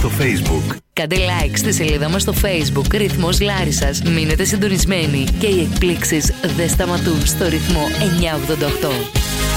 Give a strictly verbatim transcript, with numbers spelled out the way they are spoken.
στο Facebook. Κάντε like στη σελίδα μας στο Facebook Ρυθμός Λάρισσας. Μείνετε συντονισμένοι και οι εκπλήξεις δεν σταματούν στο ρυθμό εννιακόσια ογδόντα οκτώ.